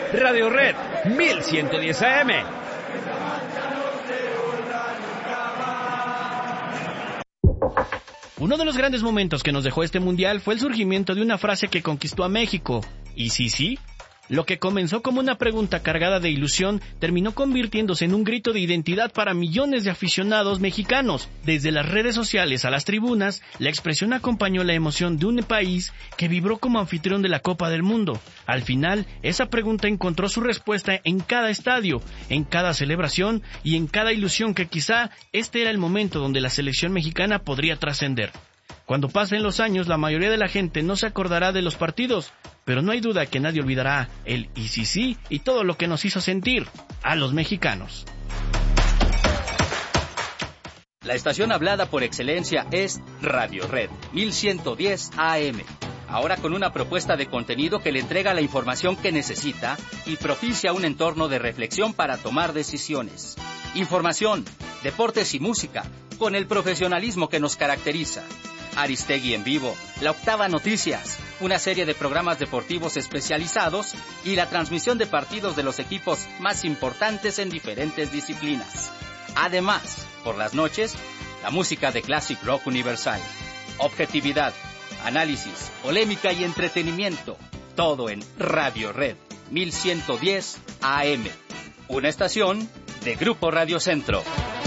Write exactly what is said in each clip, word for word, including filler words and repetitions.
Radio Red mil ciento diez A M. Uno de los grandes momentos que nos dejó este mundial fue el surgimiento de una frase que conquistó a México. ¿Y sí, sí? Lo que comenzó como una pregunta cargada de ilusión terminó convirtiéndose en un grito de identidad para millones de aficionados mexicanos. Desde las redes sociales a las tribunas, la expresión acompañó la emoción de un país que vibró como anfitrión de la Copa del Mundo. Al final, esa pregunta encontró su respuesta en cada estadio, en cada celebración y en cada ilusión que quizá este era el momento donde la selección mexicana podría trascender. Cuando pasen los años, la mayoría de la gente no se acordará de los partidos, pero no hay duda que nadie olvidará el y sí sí y todo lo que nos hizo sentir a los mexicanos. La estación hablada por excelencia es Radio Red mil ciento diez A M. Ahora con una propuesta de contenido que le entrega la información que necesita y propicia un entorno de reflexión para tomar decisiones. Información, deportes y música, con el profesionalismo que nos caracteriza. Aristegui en vivo, La Octava Noticias, una serie de programas deportivos especializados y la transmisión de partidos de los equipos más importantes en diferentes disciplinas. Además, por las noches, la música de Classic Rock Universal. Objetividad, análisis, polémica y entretenimiento. Todo en Radio Red mil ciento diez A M. Una estación de Grupo Radio Centro.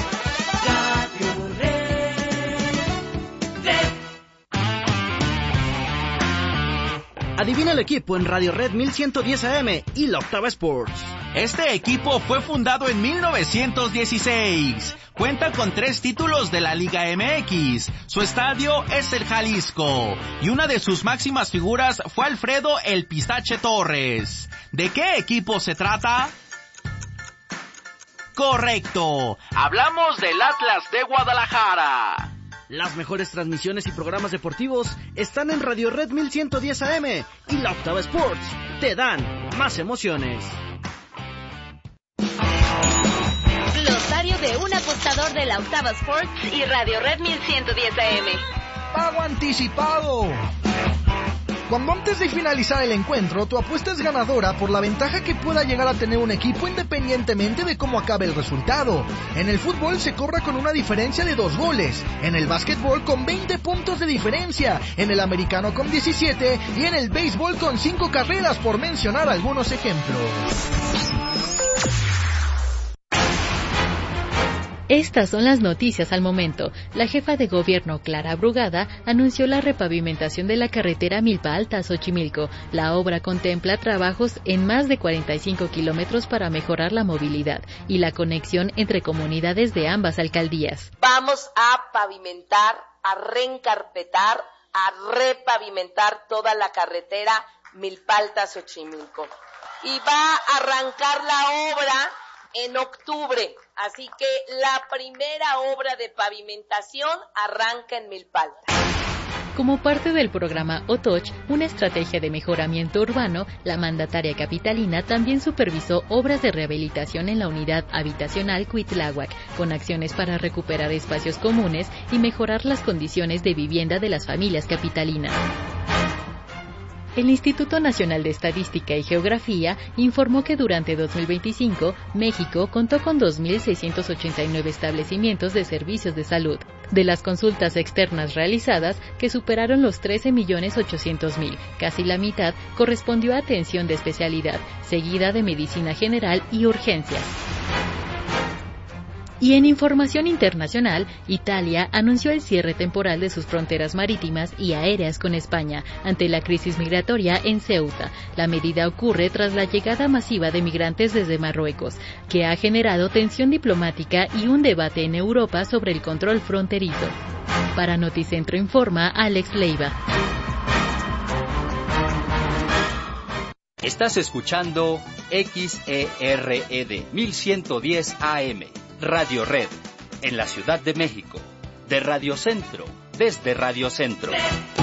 Adivina el equipo en Radio Red mil ciento diez A M y La Octava Sports. Este equipo fue fundado en mil novecientos dieciséis. Cuenta con tres títulos de la Liga M X. Su estadio es el Jalisco. Y una de sus máximas figuras fue Alfredo El Pistache Torres. ¿De qué equipo se trata? Correcto. Hablamos del Atlas de Guadalajara. Las mejores transmisiones y programas deportivos están en Radio Red mil ciento diez A M y La Octava Sports. Te dan más emociones. Glosario de un apostador de La Octava Sports y Radio Red mil ciento diez A M. Pago anticipado. Cuando antes de finalizar el encuentro, tu apuesta es ganadora por la ventaja que pueda llegar a tener un equipo independientemente de cómo acabe el resultado. En el fútbol se cobra con una diferencia de dos goles, en el básquetbol con veinte puntos de diferencia, en el americano con diecisiete y en el béisbol con cinco carreras, por mencionar algunos ejemplos. Estas son las noticias al momento. La jefa de gobierno, Clara Brugada, anunció la repavimentación de la carretera Milpa Alta-Xochimilco. La obra contempla trabajos en más de cuarenta y cinco kilómetros para mejorar la movilidad y la conexión entre comunidades de ambas alcaldías. Vamos a pavimentar, a reencarpetar, a repavimentar toda la carretera Milpa Alta-Xochimilco. Y va a arrancar la obra en octubre, así que la primera obra de pavimentación arranca en Milpa Alta. Como parte del programa Otoch, una estrategia de mejoramiento urbano, la mandataria capitalina también supervisó obras de rehabilitación en la unidad habitacional Cuitláhuac, con acciones para recuperar espacios comunes y mejorar las condiciones de vivienda de las familias capitalinas. El Instituto Nacional de Estadística y Geografía informó que durante dos mil veinticinco, México contó con dos mil seiscientos ochenta y nueve establecimientos de servicios de salud. De las consultas externas realizadas, que superaron los trece millones ochocientos mil, casi la mitad correspondió a atención de especialidad, seguida de medicina general y urgencias. Y en información internacional, Italia anunció el cierre temporal de sus fronteras marítimas y aéreas con España ante la crisis migratoria en Ceuta. La medida ocurre tras la llegada masiva de migrantes desde Marruecos, que ha generado tensión diplomática y un debate en Europa sobre el control fronterizo. Para Noticentro informa Alex Leiva. Estás escuchando X E R E D mil ciento diez A M. Radio Red, en la Ciudad de México, de Radio Centro, desde Radio Centro.